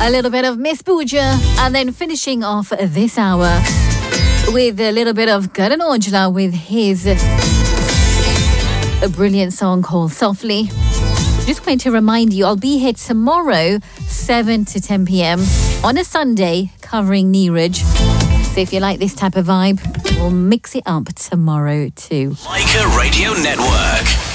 A little bit of Miss Pooja, and then finishing off this hour with a little bit of Karan Aujla with his a brilliant song called Softly. Just going to remind you, I'll be here tomorrow, 7 to 10 p.m. on a Sunday, covering Neeraj. So if you like this type of vibe, we'll mix it up tomorrow too. Micah Radio Network.